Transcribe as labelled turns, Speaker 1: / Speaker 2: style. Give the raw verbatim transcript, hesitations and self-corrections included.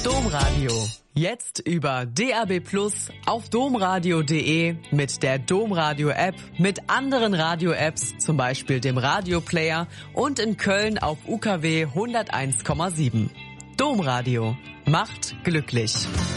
Speaker 1: Domradio. Jetzt über D A B Plus, auf domradio punkt de, mit der Domradio-App, mit anderen Radio-Apps, zum Beispiel dem Radio-Player und in Köln auf U K W hunderteins Komma sieben. Domradio macht glücklich.